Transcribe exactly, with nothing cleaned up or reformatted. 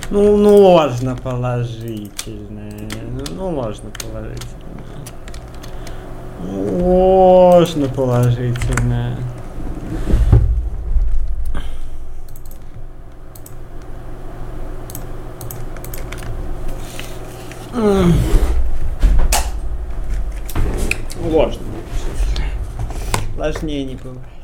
Ну, ну можно положительное. Ну, можно положительное. Можно положительное. Можно. Сложнее не бывает.